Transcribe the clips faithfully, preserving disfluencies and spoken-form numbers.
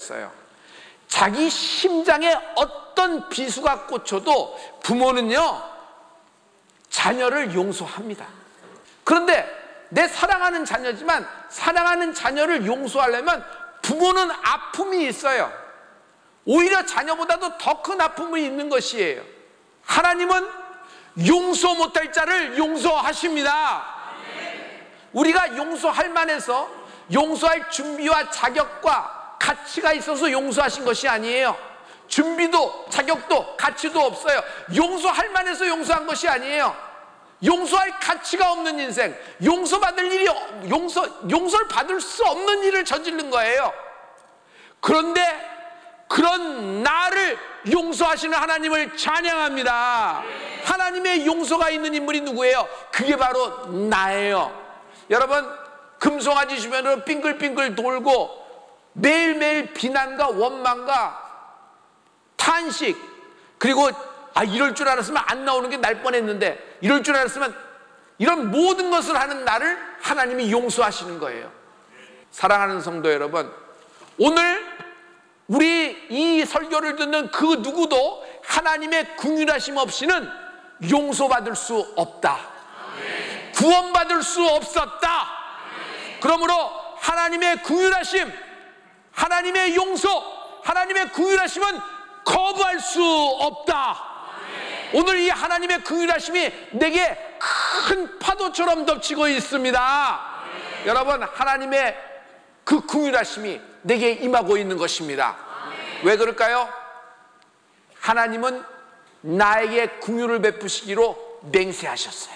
있어요. 자기 심장에 어떤 비수가 꽂혀도 부모는요 자녀를 용서합니다. 그런데 내 사랑하는 자녀지만 사랑하는 자녀를 용서하려면 부모는 아픔이 있어요. 오히려 자녀보다도 더 큰 아픔이 있는 것이에요. 하나님은 용서 못할 자를 용서하십니다. 우리가 용서할 만해서 용서할 준비와 자격과 가치가 있어서 용서하신 것이 아니에요. 준비도 자격도 가치도 없어요. 용서할 만해서 용서한 것이 아니에요. 용서할 가치가 없는 인생, 용서받을 일이 용서, 용서를 받을 수 없는 일을 저지른 거예요. 그런데 그런 나를 용서하시는 하나님을 찬양합니다. 하나님의 용서가 있는 인물이 누구예요? 그게 바로 나예요. 여러분, 금송아지 주변으로 빙글빙글 돌고 매일매일 비난과 원망과 탄식, 그리고 아 이럴 줄 알았으면 안 나오는 게 날 뻔했는데, 이럴 줄 알았으면, 이런 모든 것을 하는 나를 하나님이 용서하시는 거예요. 사랑하는 성도 여러분, 오늘 우리 이 설교를 듣는 그 누구도 하나님의 긍휼하심 없이는 용서받을 수 없다. 구원받을 수 없었다. 그러므로 하나님의 긍휼하심, 하나님의 용서, 하나님의 긍휼하심은 거부할 수 없다. 오늘 이 하나님의 긍휼하심이 내게 큰 파도처럼 덮치고 있습니다. 여러분, 하나님의 그 긍휼하심이 내게 임하고 있는 것입니다. 왜 그럴까요? 하나님은 나에게 긍휼을 베푸시기로 맹세하셨어요.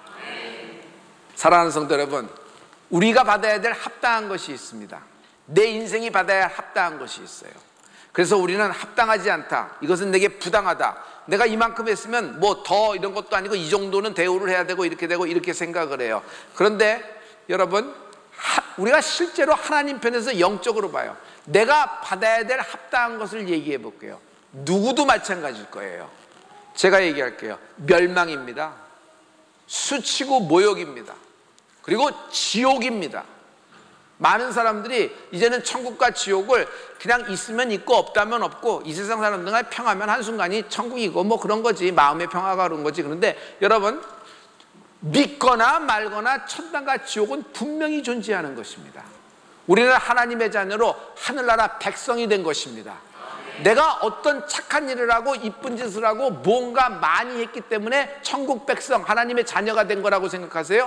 사랑하는 성도 여러분, 우리가 받아야 될 합당한 것이 있습니다. 내 인생이 받아야 할 합당한 것이 있어요. 그래서 우리는 합당하지 않다, 이것은 내게 부당하다, 내가 이만큼 했으면 뭐 더 이런 것도 아니고 이 정도는 대우를 해야 되고 이렇게 되고 이렇게 생각을 해요. 그런데 여러분, 우리가 실제로 하나님 편에서 영적으로 봐요. 내가 받아야 될 합당한 것을 얘기해 볼게요. 누구도 마찬가지일 거예요. 제가 얘기할게요. 멸망입니다. 수치고 모욕입니다. 그리고 지옥입니다. 많은 사람들이 이제는 천국과 지옥을 그냥 있으면 있고 없다면 없고, 이 세상 사람들과 평하면 한순간이 천국이고 뭐 그런 거지, 마음의 평화가 그런 거지. 그런데 여러분, 믿거나 말거나 천당과 지옥은 분명히 존재하는 것입니다. 우리는 하나님의 자녀로 하늘나라 백성이 된 것입니다. 내가 어떤 착한 일을 하고 이쁜 짓을 하고 뭔가 많이 했기 때문에 천국 백성, 하나님의 자녀가 된 거라고 생각하세요?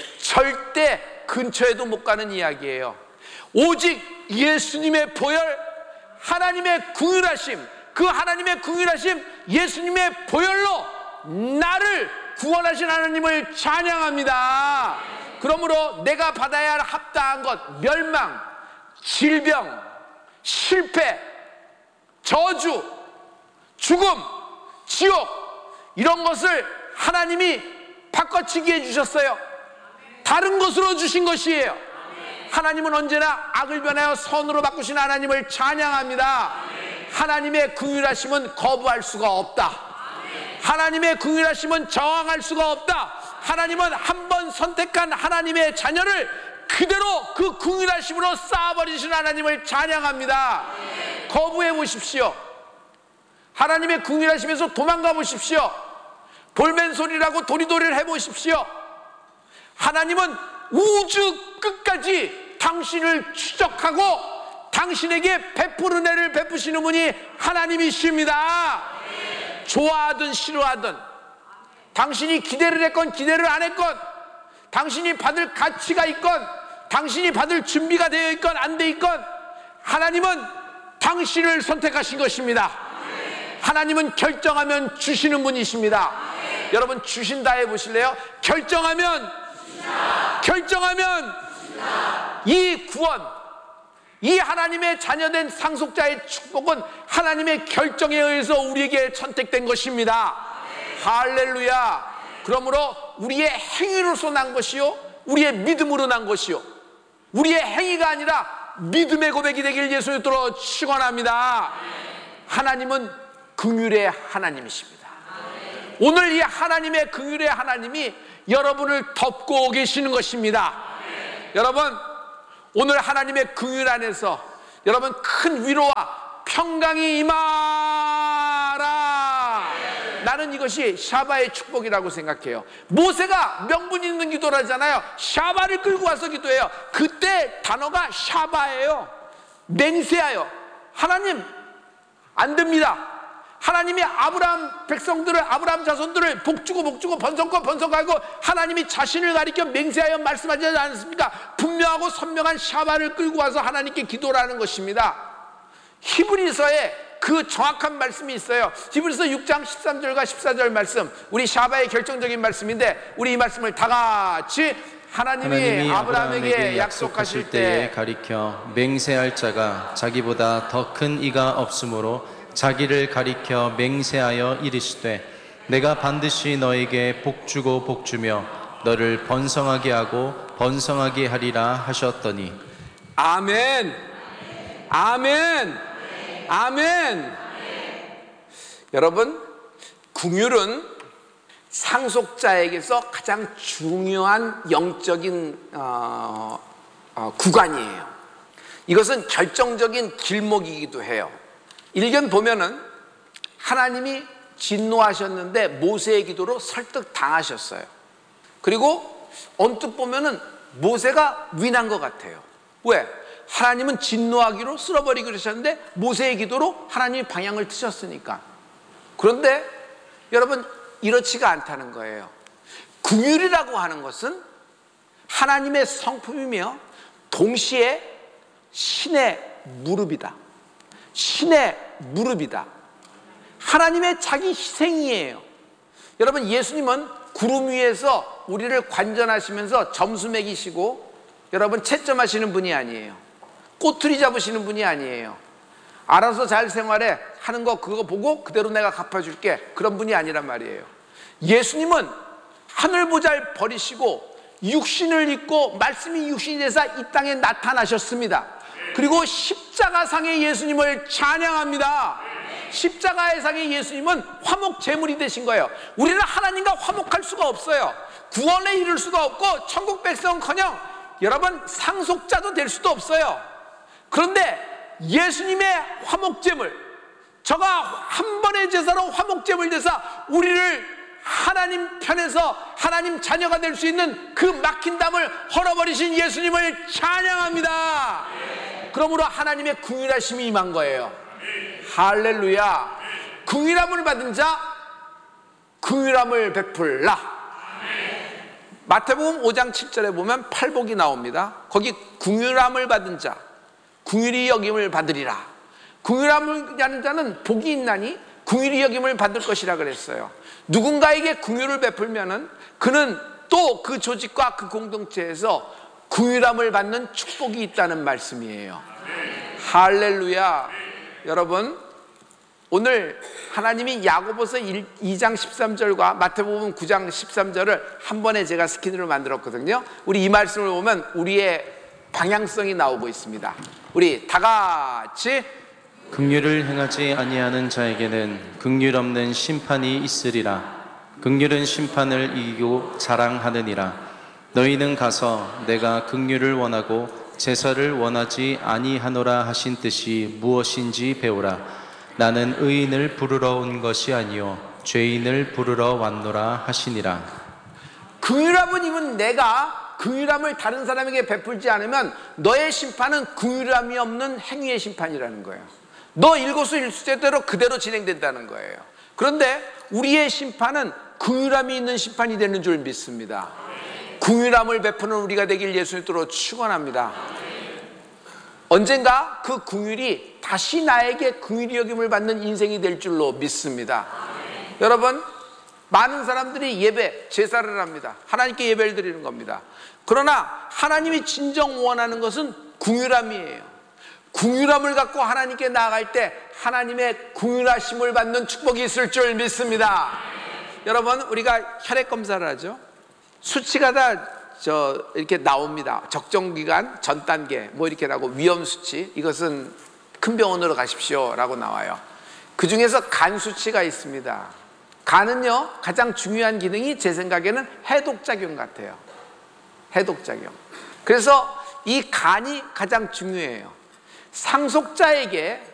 절대 근처에도 못 가는 이야기예요. 오직 예수님의 보혈, 하나님의 긍휼하심, 그 하나님의 긍휼하심, 예수님의 보혈로 나를 구원하신 하나님을 찬양합니다. 그러므로 내가 받아야 할 합당한 것, 멸망, 질병, 실패, 저주, 죽음, 지옥, 이런 것을 하나님이 바꿔치기 해주셨어요. 다른 것으로 주신 것이에요. 하나님은 언제나 악을 변하여 선으로 바꾸신 하나님을 찬양합니다. 하나님의 긍휼하심은 거부할 수가 없다. 하나님의 긍휼하심은 저항할 수가 없다. 하나님은 한 번 선택한 하나님의 자녀를 그대로 그 긍휼하심으로 쌓아버리신 하나님을 찬양합니다. 거부해 보십시오. 하나님의 긍휼하심에서 도망가 보십시오. 볼멘소리라고 도리도리를 해보십시오. 하나님은 우주 끝까지 당신을 추적하고 당신에게 베푸는 애를 베푸시는 분이 하나님이십니다. 좋아하든 싫어하든, 당신이 기대를 했건 기대를 안 했건, 당신이 받을 가치가 있건 당신이 받을 준비가 되어 있건 안 돼 있건, 하나님은 당신을 선택하신 것입니다. 하나님은 결정하면 주시는 분이십니다. 여러분, 주신다 해보실래요? 결정하면, 결정하면 이 구원, 이 하나님의 자녀된 상속자의 축복은 하나님의 결정에 의해서 우리에게 선택된 것입니다. 할렐루야. 그러므로 우리의 행위로서 난 것이요, 우리의 믿음으로 난 것이요, 우리의 행위가 아니라 믿음의 고백이 되길 예수의 이름으로 축원합니다. 하나님은 긍휼의 하나님이십니다. 오늘 이 하나님의 긍휼의 하나님이 여러분을 덮고 계시는 것입니다. 여러분, 오늘 하나님의 긍휼 안에서 여러분, 큰 위로와 평강이 임하라. 나는 이것이 샤바의 축복이라고 생각해요. 모세가 명분 있는 기도를 하잖아요. 샤바를 끌고 와서 기도해요. 그때 단어가 샤바예요. 맹세하여. 하나님 안 됩니다. 하나님이 아브라함 백성들을, 아브라함 자손들을 복주고 복주고 번성고 번성하고 하나님이 자신을 가리켜 맹세하여 말씀하지 않습니까? 분명하고 선명한 샤바를 끌고 와서 하나님께 기도를 하는 것입니다. 히브리서에 그 정확한 말씀이 있어요. 히브리서 육 장 십삼 절과 십사 절 말씀, 우리 샤바의 결정적인 말씀인데, 우리 이 말씀을 다 같이 하나님이, 하나님이 아브라함에게 약속하실 때에 가리켜 맹세할 자가 자기보다 더 큰 이가 없으므로 자기를 가리켜 맹세하여 이르시되 내가 반드시 너에게 복주고 복주며 너를 번성하게 하고 번성하게 하리라 하셨더니. 아멘. 아멘. 아멘. 여러분, 긍휼은 상속자에게서 가장 중요한 영적인 어, 어, 구간이에요. 이것은 결정적인 길목이기도 해요. 일견 보면은 하나님이 진노하셨는데 모세의 기도로 설득 당하셨어요. 그리고 언뜻 보면은 모세가 위난 것 같아요. 왜? 하나님은 진노하기로 쓸어버리기로 하셨는데 모세의 기도로 하나님이 방향을 트셨으니까. 그런데 여러분, 이렇지가 않다는 거예요. 긍휼이라고 하는 것은 하나님의 성품이며 동시에 신의 무릎이다. 신의 무릎이다. 하나님의 자기 희생이에요. 여러분, 예수님은 구름 위에서 우리를 관전하시면서 점수 매기시고 여러분 채점하시는 분이 아니에요. 꼬투리 잡으시는 분이 아니에요. 알아서 잘 생활해 하는 거 그거 보고 그대로 내가 갚아줄게, 그런 분이 아니란 말이에요. 예수님은 하늘보잘 버리시고 육신을 입고 말씀이 육신이 돼서 이 땅에 나타나셨습니다. 그리고 십자가상의 예수님을 찬양합니다. 십자가의 상의 예수님은 화목 제물이 되신 거예요. 우리는 하나님과 화목할 수가 없어요. 구원에 이를 수가 없고 천국 백성은커녕 여러분 상속자도 될 수도 없어요. 그런데 예수님의 화목 제물, 저가 한 번의 제사로 화목 제물 되사 우리를 하나님 편에서 하나님 자녀가 될 수 있는 그 막힌 담을 헐어버리신 예수님을 찬양합니다. 그러므로 하나님의 긍휼하심이 임한 거예요. 할렐루야. 긍휼함을 받은 자 긍휼함을 베풀라. 마태복음 오 장 칠 절에 보면 팔복이 나옵니다. 거기 긍휼함을 받은 자 긍휼히 여김을 받으리라. 긍휼함을 받는 자는 복이 있나니 긍휼히 여김을 받을 것이라 그랬어요. 누군가에게 긍휼을 베풀면은 그는 또 그 조직과 그 공동체에서 긍휼함을 받는 축복이 있다는 말씀이에요. 할렐루야. 여러분, 오늘 하나님이 야고보서 이 장 십삼 절과 마태복음 구 장 십삼 절을 한 번에 제가 스크린으로 만들었거든요. 우리 이 말씀을 보면 우리의 방향성이 나오고 있습니다. 우리 다 같이 긍휼을 행하지 아니하는 자에게는 긍휼 없는 심판이 있으리라. 긍휼은 심판을 이기고 자랑하느니라. 너희는 가서 내가 긍휼을 원하고 제사를 원하지 아니하노라 하신 뜻이 무엇인지 배우라. 나는 의인을 부르러 온 것이 아니요 죄인을 부르러 왔노라 하시니라. 긍휼함은 이면 내가 긍휼함을 다른 사람에게 베풀지 않으면 너의 심판은 긍휼함이 없는 행위의 심판이라는 거예요. 너 일거수일투족대로 그대로 진행된다는 거예요. 그런데 우리의 심판은 긍휼함이 있는 심판이 되는 줄 믿습니다. 긍휼함을 베푸는 우리가 되길 예수님으로 축원합니다. 언젠가 그 긍휼이 다시 나에게 긍휼히 여김을 받는 인생이 될 줄로 믿습니다. 여러분, 많은 사람들이 예배, 제사를 합니다. 하나님께 예배를 드리는 겁니다. 그러나 하나님이 진정 원하는 것은 긍휼함이에요. 긍휼함을 갖고 하나님께 나아갈 때 하나님의 긍휼하심을 받는 축복이 있을 줄 믿습니다. 여러분, 우리가 혈액 검사를 하죠. 수치가 다 저 이렇게 나옵니다. 적정 기간 전 단계 뭐 이렇게 나고 위험 수치, 이것은 큰 병원으로 가십시오라고 나와요. 그 중에서 간 수치가 있습니다. 간은요 가장 중요한 기능이 제 생각에는 해독 작용 같아요. 해독 작용. 그래서 이 간이 가장 중요해요. 상속자에게